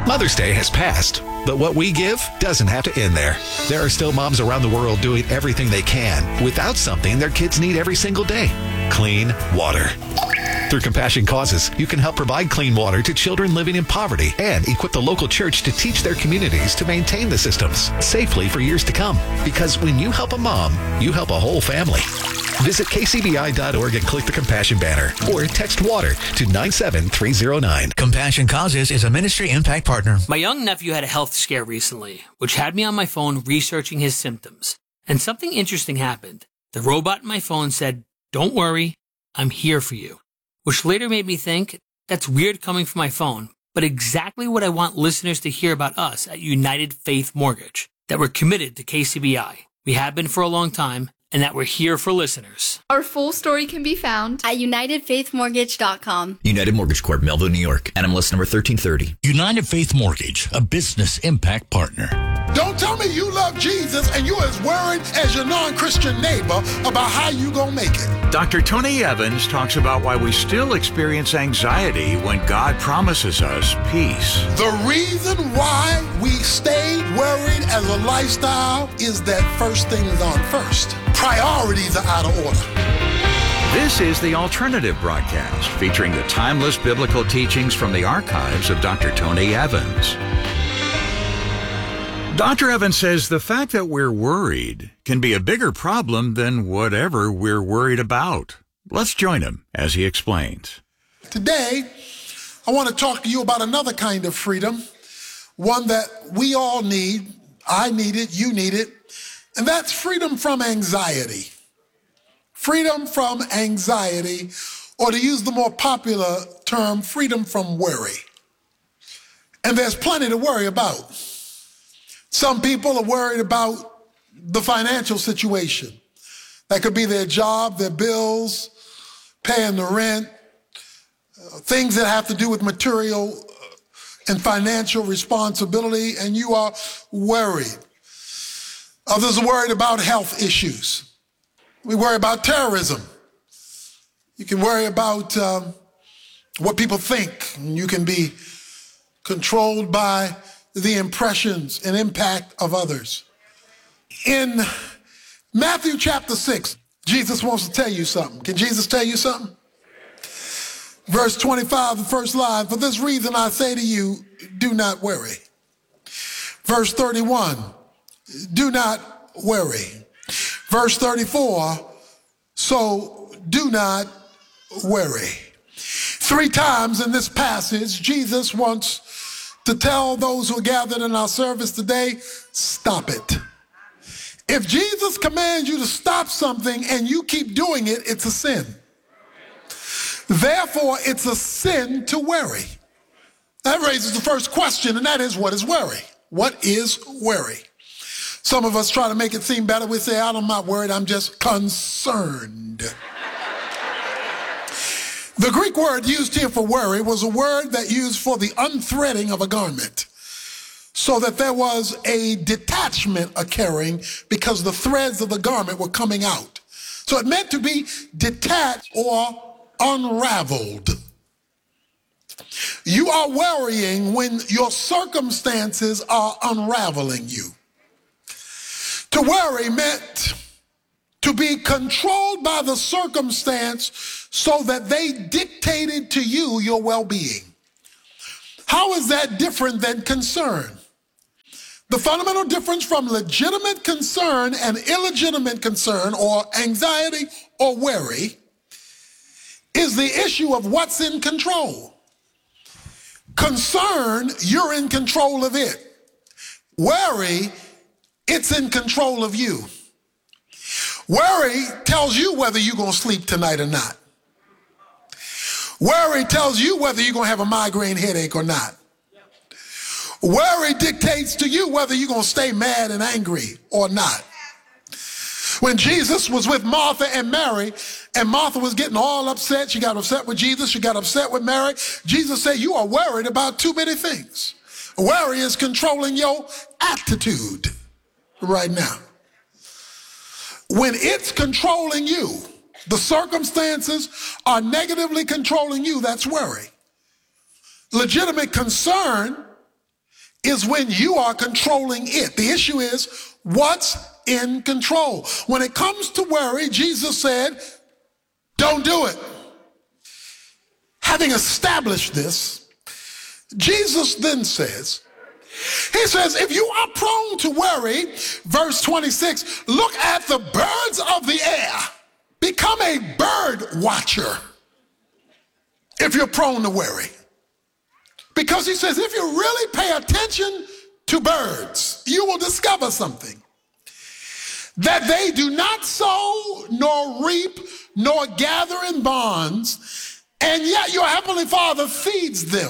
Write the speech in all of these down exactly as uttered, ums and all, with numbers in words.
Mother's Day has passed, but what we give doesn't have to end there. There are still moms around the world doing everything they can without something their kids need every single day: clean water. Through Compassion Causes, you can help provide clean water to children living in poverty and equip the local church to teach their communities to maintain the systems safely for years to come. Because when you help a mom, you help a whole family. Visit k c b i dot org and click the Compassion banner or text WATER to nine seven three zero nine. Compassion Causes is a ministry impact partner. My young nephew had a health scare recently, which had me on my phone researching his symptoms. And something interesting happened. The robot in my phone said, "Don't worry, I'm here for you." Which later made me think, that's weird coming from my phone, but exactly what I want listeners to hear about us at United Faith Mortgage, that we're committed to K C B I. We have been for a long time, and that we're here for listeners. Our full story can be found at united faith mortgage dot com. United Mortgage Corp, Melville, New York. N M L S number thirteen thirty. United Faith Mortgage, a business impact partner. Don't tell me you love Jesus and you're as worried as your non-Christian neighbor about how you gonna make it. Doctor Tony Evans talks about why we still experience anxiety when God promises us peace. The reason why we stay worried as a lifestyle is that first things on first. Priorities are out of order. This is The Alternative Broadcast, featuring the timeless biblical teachings from the archives of Doctor Tony Evans. Doctor Evans says the fact that we're worried can be a bigger problem than whatever we're worried about. Let's join him as he explains. Today, I want to talk to you about another kind of freedom, one that we all need. I need it, you need it, and that's freedom from anxiety. Freedom from anxiety, or to use the more popular term, freedom from worry. And there's plenty to worry about. Some people are worried about the financial situation. That could be their job, their bills, paying the rent, uh, things that have to do with material and financial responsibility, and you are worried. Others are worried about health issues. We worry about terrorism. You can worry about um, what people think. You can be controlled by the impressions and impact of others. In Matthew chapter six, Jesus wants to tell you something. Can Jesus tell you something? Verse twenty-five, the first line, "For this reason I say to you, do not worry." Verse thirty-one, "Do not worry." Verse thirty-four, "So do not worry." Three times in this passage, Jesus wants to tell those who are gathered in our service today, stop it. If Jesus commands you to stop something and you keep doing it, it's a sin. Therefore, it's a sin to worry. That raises the first question, and that is, what is worry? What is worry? Some of us try to make it seem better. We say, I'm not worried, I'm just concerned. The Greek word used here for worry was a word that used for the unthreading of a garment, so that there was a detachment occurring because the threads of the garment were coming out. So it meant to be detached or unraveled. You are worrying when your circumstances are unraveling you. To worry meant to be controlled by the circumstance so that they dictated to you your well-being. How is that different than concern? The fundamental difference from legitimate concern and illegitimate concern, or anxiety or worry, is the issue of what's in control. Concern, you're in control of it. Worry, it's in control of you. Worry tells you whether you're going to sleep tonight or not. Worry tells you whether you're going to have a migraine headache or not. Worry dictates to you whether you're going to stay mad and angry or not. When Jesus was with Martha and Mary, and Martha was getting all upset, she got upset with Jesus, she got upset with Mary, Jesus said, you are worried about too many things. Worry is controlling your attitude right now. When it's controlling you, the circumstances are negatively controlling you, that's worry. Legitimate concern is when you are controlling it. The issue is what's in control. When it comes to worry, Jesus said, don't do it. Having established this, Jesus then says, he says, if you are prone to worry, verse twenty-six, look at the birds of the air. Become a bird watcher if you're prone to worry. Because he says, if you really pay attention to birds, you will discover something. That they do not sow, nor reap, nor gather in barns, and yet your heavenly Father feeds them.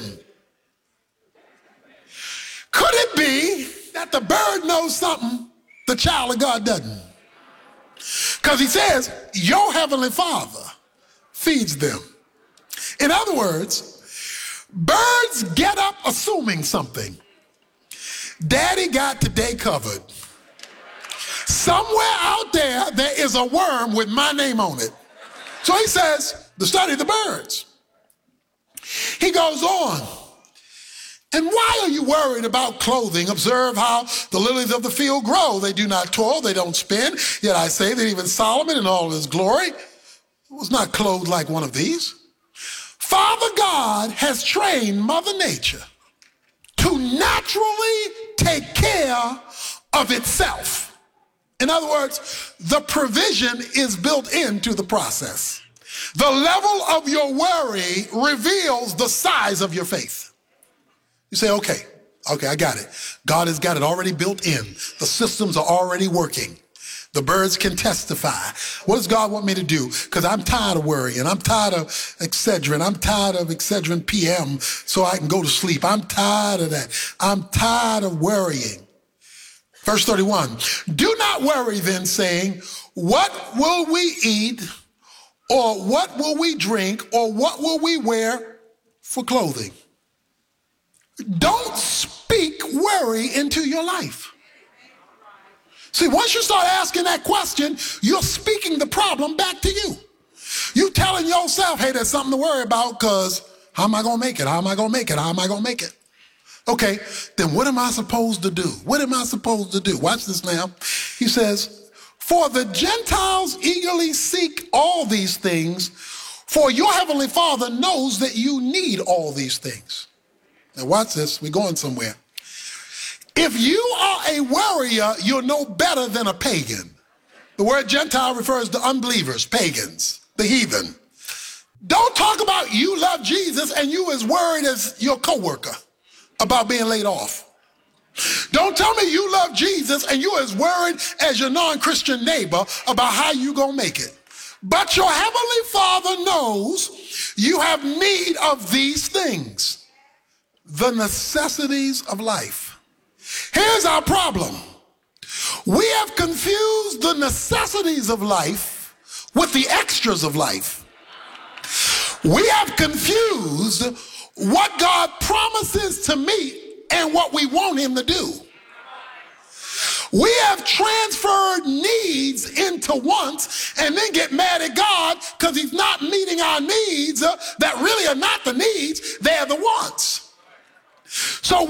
Could it be that the bird knows something the child of God doesn't? Because he says, your heavenly Father feeds them. In other words, birds get up assuming something. Daddy got today covered. Somewhere out there, there is a worm with my name on it. So he says, to study the birds. He goes on. And why are you worried about clothing? Observe how the lilies of the field grow. They do not toil, they don't spin. Yet I say that even Solomon in all of his glory was not clothed like one of these. Father God has trained Mother Nature to naturally take care of itself. In other words, the provision is built into the process. The level of your worry reveals the size of your faith. You say, okay, okay, I got it. God has got it already built in. The systems are already working. The birds can testify. What does God want me to do? Because I'm tired of worrying. I'm tired of Excedrin. I'm tired of Excedrin P M so I can go to sleep. I'm tired of that. I'm tired of worrying. Verse thirty-one, do not worry then, saying, what will we eat, or what will we drink, or what will we wear for clothing? Don't speak worry into your life. See, once you start asking that question, you're speaking the problem back to you. You telling yourself, hey, there's something to worry about because how am I going to make it? How am I going to make it? How am I going to make it? Okay, then what am I supposed to do? What am I supposed to do? Watch this now. He says, for the Gentiles eagerly seek all these things, for your heavenly Father knows that you need all these things. Now watch this, we're going somewhere. If you are a worrier, you're no better than a pagan. The word Gentile refers to unbelievers, pagans, the heathen. Don't talk about you love Jesus and you as worried as your coworker about being laid off. Don't tell me you love Jesus and you're as worried as your non-Christian neighbor about how you gonna make it. But your heavenly Father knows you have need of these things. The necessities of life. Here's our problem. We have confused the necessities of life with the extras of life. We have confused what God promises to meet and what we want him to do. We have transferred needs into wants and then get mad at God because he's not meeting our needs uh, that really are not the needs, they're the wants.